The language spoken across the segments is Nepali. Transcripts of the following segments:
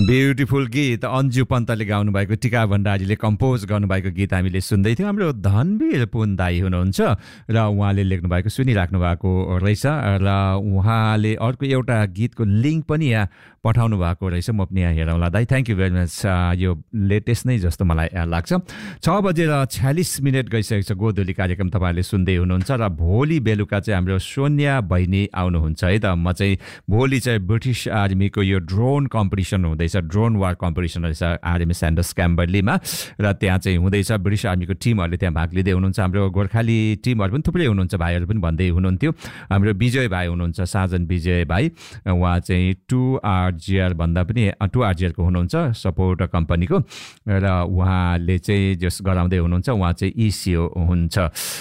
ब्युटिफुल गीत अन्जु पन्तले गाउनुभएको टिका भण्डारीले कम्पोज गर्नुभएको गीत हामीले सुन्दै थियौँ। हाम्रो धनवीर पुन दाई हुनुहुन्छ र उहाँले लेख्नुभएको सुनिराख्नु भएको रहेछ र उहाँले अर्को एउटा गीतको लिङ्क पनि यहाँ पठाउनु भएको रहेछ। म पनि यहाँ हेरौँला दाई, थ्याङ्क यू भेरी मच। यो लेटेस्ट नै जस्तो मलाई लाग्छ। 6:46 गइसकेको छ। गोधुली कार्यक्रम तपाईँहरूले सुन्दै हुनुहुन्छ र भोलि बेलुका चाहिँ हाम्रो सोनिया बहिनी आउनुहुन्छ है त। म चाहिँ भोलि चाहिँ ब्रिटिस आर्मीको यो ड्रोन कम्पिटिसन हुँदैछ, ड्रोन वार कम्पिटिसन रहेछ आरएमएस स्यान्डर्स क्याम्बरलीमा र त्यहाँ चाहिँ हुँदैछ। ब्रिटिस आर्मीको टिमहरूले त्यहाँ भाग लिँदै हुनुहुन्छ। हाम्रो गोर्खाली टिमहरू पनि थुप्रै हुनुहुन्छ, भाइहरू पनि भन्दै हुनुहुन्थ्यो। हाम्रो विजय भाइ हुनुहुन्छ, साजन विजय भाइ, उहाँ चाहिँ 2RGR भन्दा पनि 2RGR को हुनुहुन्छ, सपोर्ट कम्पनीको, र उहाँले चाहिँ जस गराउँदै हुनुहुन्छ। उहाँ चाहिँ ECO हुनुहुन्छ,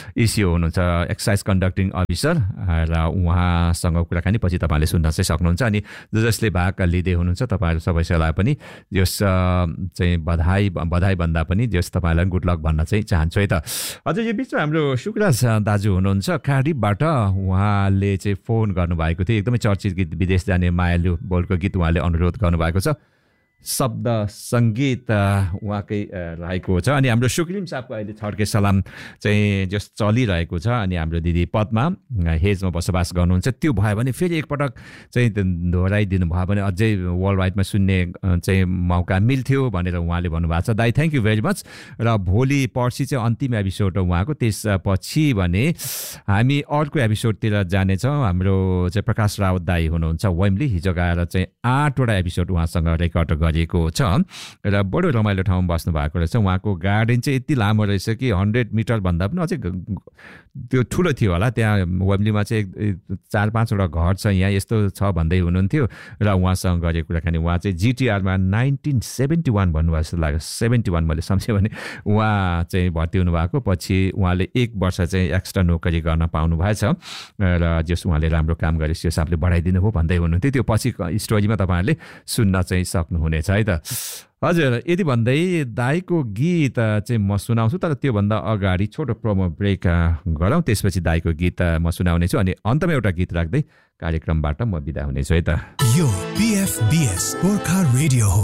एक्साइज कन्डक्टिङ अफिसर, र उहाँसँग कुराकानी पछि तपाईँले सुन्न चाहिँ सक्नुहुन्छ। अनि जसले भाग लिँदै हुनुहुन्छ तपाईँहरू सबैलाई पनि जस चाहिँ बधाई भन्दा पनि जस तपाईँलाई गुड लक भन्न चाहिँ चाहन्छु है त। हजुर, यो बिचमा हाम्रो सुकराज दाजु हुनुहुन्छ कार्डिफबाट, उहाँले चाहिँ फोन गर्नुभएको थियो। एकदमै चर्चित गीत विदेश जाने मायालु बोलको गीत उहाँले अनुरोध गर्नुभएको छ। शब्द सङ्गीत उहाँकै रहेको छ। अनि हाम्रो सुक्रिम साहबको अहिले छड्के सलाम चाहिँ जस चलिरहेको छ। अनि हाम्रो दिदी पद्मा हेजमा बसोबास गर्नुहुन्छ, त्यो भयो भने फेरि एकपटक चाहिँ दोहोऱ्याइदिनु भयो भने अझै वर्ल्ड वाइडमा सुन्ने चाहिँ मौका मिल्थ्यो भनेर उहाँले भन्नुभएको छ। दाइ थ्याङ्क यू भेरी मच। र भोलि पर्सि चाहिँ अन्तिम एपिसोड हो उहाँको, त्यसपछि भने हामी अर्को एपिसोडतिर जानेछौँ। हाम्रो चाहिँ प्रकाश रावत दाई हुनुहुन्छ वेम्बली, हिजो गएर चाहिँ 8वटा एपिसोड उहाँसँग रेकर्ड गरेको छ र बडो रमाइलो ठाउँमा बस्नु भएको रहेछ। उहाँको गार्डन चाहिँ यति लामो रहेछ कि 100 मिटर भन्दा पनि अझै त्यो ठुलो थियो होला। त्यहाँ वेम्बलीमा चाहिँ 4-5वटा घर छ यहाँ यस्तो छ भन्दै हुनुहुन्थ्यो र उहाँसँग गरेको कुराकानी। उहाँ चाहिँ GTRमा 1971 भन्नुभएको जस्तो लाग्यो, 71 मैले सम्झेँ भने उहाँ चाहिँ भर्ती हुनुभएको। पछि उहाँले 1 वर्ष चाहिँ एक्स्ट्रा नोकरी गर्न पाउनु भएछ र जस उहाँले राम्रो काम गरे त्यो हिसाबले बढाइदिनु हो भन्दै हुनुहुन्थ्यो। त्यो पछि स्टोरीमा तपाईँहरूले सुन्न चाहिँ सक्नुहुनेछ है त। हजुर, यदि भन्दै दाईको गीत चाहिँ म सुनाउँछु, तर त्योभन्दा अगाडि छोटो प्रोमो ब्रेक गरौँ, त्यसपछि दाईको गीत म सुनाउनेछु। अनि अन्तमा एउटा गीत राख्दै कार्यक्रमबाट म बिदा हुनेछु है त। यो PFBS गोर्खा रेडियो हो।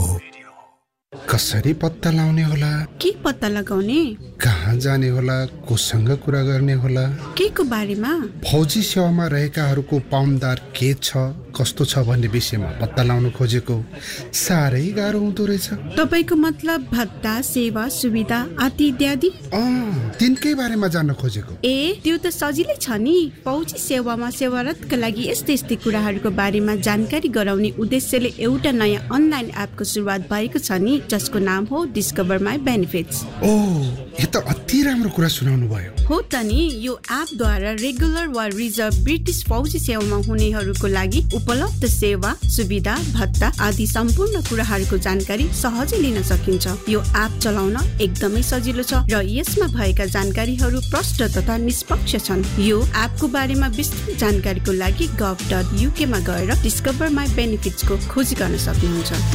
कसरी पत्ता लाउने होला, के पत्ता लगाउने, कहाँ जाने होला, कोसँग कुरा गर्ने होला, के को बारेमा, फौजी सेवामा रहेकाहरूको पाउन्दार के छ कस्तो छ भन्ने विषयमा पत्ता लाउन खोजेको साह्रै गाह्रो हुँदो रहेछ। तपाईको मतलब भत्ता, सेवा, सुविधा आदि इत्यादि? तिनकै बारेमा जान्न खोजेको। त्यो त सजिलै छ नि। फौजी सेवामा सेवारतका लागि यस्तै कुराहरूको बारेमा जानकारी गराउने उद्देश्यले एउटा नयाँ अनलाइन एपको सुरुवात भएको छ नि, जसको नाम हो डिस्कभर माई बेनिफिट्स। यो त अति राम्रो कुरा सुनाउनु भयो। हो त नि। यो एपद्वारा रेगुलर वा रिजर्भ ब्रिटिस फौजी सेवामा हुनेहरूको लागि उपलब्ध सेवा, सुविधा, भत्ता आदि सम्पूर्ण कुराहरूको जानकारी सहजै लिन सकिन्छ। यो एप चलाउन एकदमै सजिलो छ र यसमा भएका जानकारीहरू प्रष्ट तथा निष्पक्ष छन्। यो एपको बारेमा विस्तृत जानकारीको लागि gov.uk मा गएर डिस्कभर माई बेनिफिट्सको खोजी गर्न सक्नुहुन्छ।